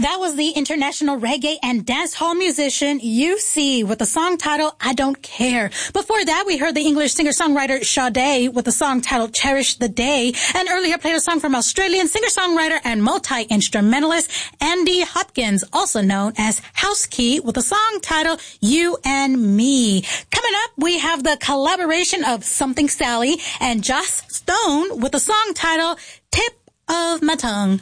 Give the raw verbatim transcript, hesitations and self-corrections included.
That was the international reggae and dancehall musician U C with the song title I Don't Care. Before that, we heard the English singer-songwriter Sade with the song titled Cherish the Day, and earlier played a song from Australian singer-songwriter and multi-instrumentalist Andy Hopkins, also known as House Key, with the song titled You and Me. Coming up, we have the collaboration of Something Sally and Joss Stone with the song titled Tip of My Tongue.